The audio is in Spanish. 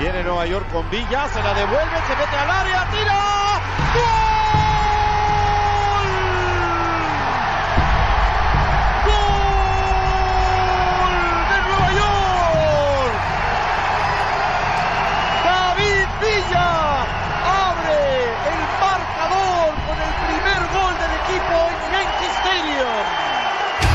Viene Nueva York con Villa, se la devuelve, se mete al área, tira. ¡Gol!